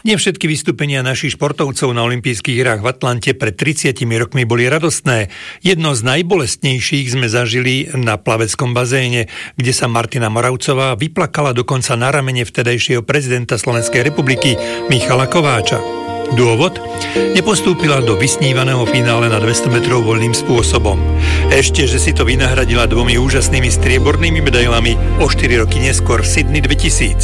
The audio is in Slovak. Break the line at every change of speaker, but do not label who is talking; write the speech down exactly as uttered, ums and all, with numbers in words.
Nie všetky vystúpenia našich športovcov na olympijských hrách v Atlante pred tridsiatimi rokmi boli radostné. Jedno z najbolestnejších sme zažili na plaveckom bazéne, kde sa Martina Moravcová vyplakala dokonca na ramene vtedajšieho prezidenta Slovenskej republiky Michala Kováča. Dôvod? Nepostúpila do vysnívaného finále na dvesto metrov voľným spôsobom. Ešte, že si to vynahradila dvomi úžasnými striebornými medailami o štyri roky neskôr v Sydney dvetisíc.